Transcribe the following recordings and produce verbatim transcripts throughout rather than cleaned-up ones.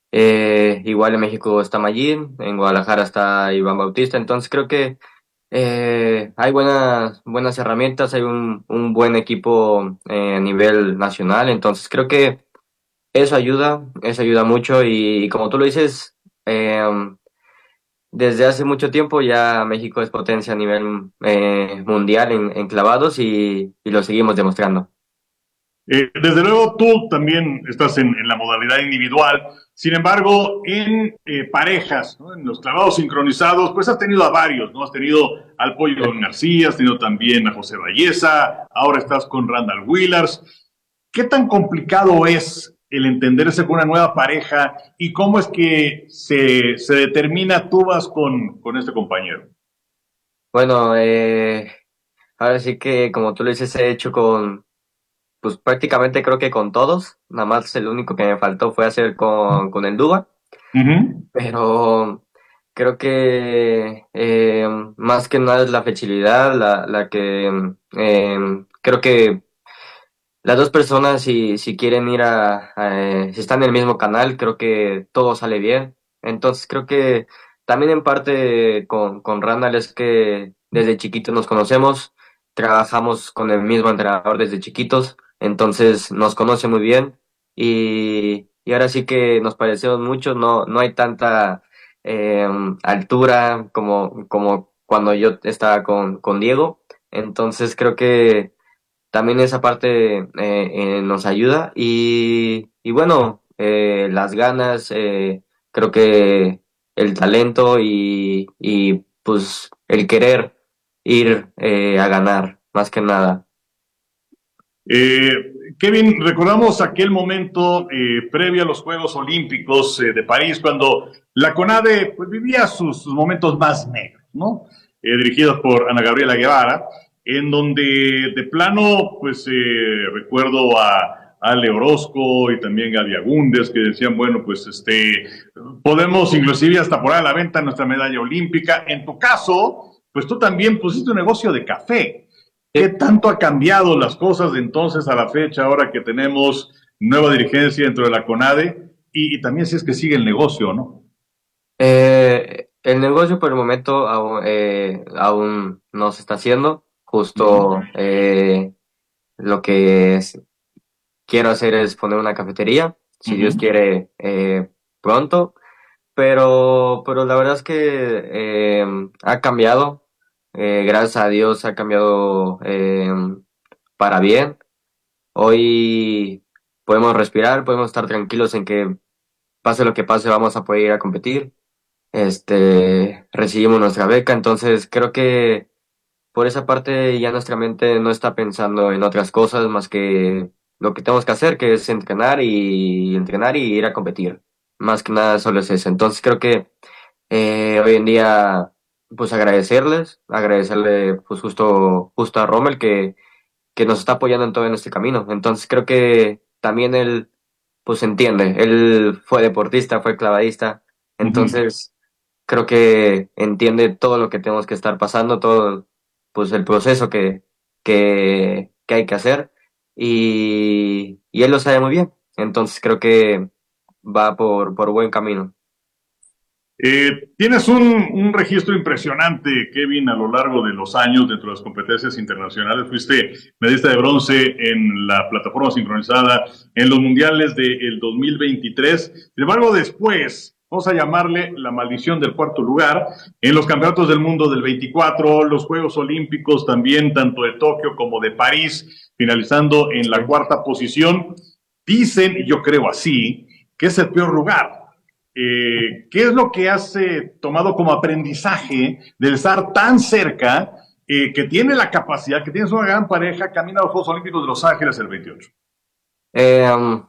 Eh, igual en México está Mayín, en Guadalajara está Iván Bautista, entonces creo que eh, hay buenas, buenas herramientas, hay un, un buen equipo eh, a nivel nacional, entonces creo que eso ayuda, eso ayuda mucho y, como tú lo dices, eh, desde hace mucho tiempo ya México es potencia a nivel eh, mundial en, en clavados y, y lo seguimos demostrando. Eh, desde luego, tú también estás en, en la modalidad individual. Sin embargo, en eh, parejas, ¿no? En los clavados sincronizados, pues has tenido a varios, ¿no? Has tenido al Pollo García, has tenido también a José Valleza, ahora estás con Randall Willars. ¿Qué tan complicado es el entenderse con una nueva pareja y cómo es que se, se determina tú vas con, con este compañero? Bueno, eh, ahora sí que como tú lo dices, he hecho con, pues prácticamente creo que con todos, nada más el único que me faltó fue hacer con, con el Duba, Uh -huh. pero creo que eh, más que nada es la flexibilidad, la, la que eh, creo que las dos personas, si, si quieren ir a, a, eh, si están en el mismo canal, creo que todo sale bien. Entonces creo que también en parte con, con Randall es que desde chiquitos nos conocemos, trabajamos con el mismo entrenador desde chiquitos, entonces nos conoce muy bien y, y ahora sí que nos parecemos mucho, no, no hay tanta eh, altura como, como cuando yo estaba con, con Diego, entonces creo que también esa parte eh, eh, nos ayuda y, y bueno, eh, las ganas, eh, creo que el talento y, y pues el querer ir eh, a ganar, más que nada. Eh, Kevin, recordamos aquel momento eh, previo a los Juegos Olímpicos eh, de París, cuando la CONADE pues, vivía sus, sus, momentos más negros, ¿no? Eh, dirigidos por Ana Gabriela Guevara, en donde de plano, pues eh, recuerdo a Ale Orozco y también Gaby Agúndez que decían, bueno, pues este, podemos inclusive hasta por ahí a la venta nuestra medalla olímpica. En tu caso, pues tú también pusiste un negocio de café. ¿Qué Sí. tanto ha cambiado las cosas de entonces a la fecha, ahora que tenemos nueva dirigencia dentro de la CONADE? Y, y también si es que sigue el negocio, ¿no? Eh, el negocio por el momento aún, eh, aún no se está haciendo, Uh -huh. justo eh, lo que es- quiero hacer es poner una cafetería, Uh si Dios -huh. quiere eh, pronto. Pero, pero la verdad es que eh, ha cambiado, eh, gracias a Dios ha cambiado eh, para bien. Hoy podemos respirar, podemos estar tranquilos en que pase lo que pase, vamos a poder ir a competir. Este, recibimos nuestra beca, entonces creo que por esa parte ya nuestra mente no está pensando en otras cosas más que lo que tenemos que hacer, que es entrenar y entrenar y ir a competir. Más que nada solo es eso. Entonces creo que eh, hoy en día, pues agradecerles, agradecerle pues justo, justo a Rommel que, que nos está apoyando en todo en este camino. Entonces creo que también él, pues entiende, él fue deportista, fue clavadista, Uh -huh. entonces creo que entiende todo lo que tenemos que estar pasando, todo, pues el proceso que, que, que hay que hacer y, y él lo sabe muy bien. Entonces creo que va por, por buen camino. Eh, tienes un, un, registro impresionante, Kevin, a lo largo de los años dentro de las competencias internacionales. Fuiste medallista de bronce en la plataforma sincronizada en los mundiales del dos mil veintitrés. Sin embargo, después, vamos a llamarle la maldición del cuarto lugar, en los campeonatos del mundo del veinticuatro, los Juegos Olímpicos también, tanto de Tokio como de París, finalizando en la cuarta posición. Dicen, y yo creo así, que es el peor lugar. Eh, ¿Qué es lo que has eh, tomado como aprendizaje del estar tan cerca, eh, que tiene la capacidad, que tienes una gran pareja, camina a los Juegos Olímpicos de Los Ángeles el veintiocho? Eh, um,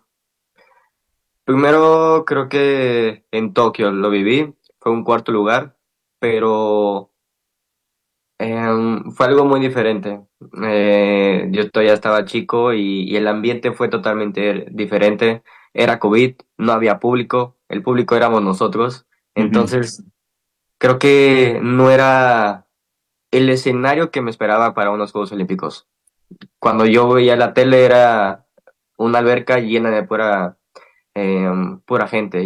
Primero creo que en Tokio lo viví, fue un cuarto lugar, pero em, fue algo muy diferente. Eh, yo todavía estaba chico y, y el ambiente fue totalmente diferente. Era COVID, no había público, el público éramos nosotros. Uh -huh. Entonces, creo que no era el escenario que me esperaba para unos Juegos Olímpicos. Cuando yo veía la tele era una alberca llena de pura, em, pura gente.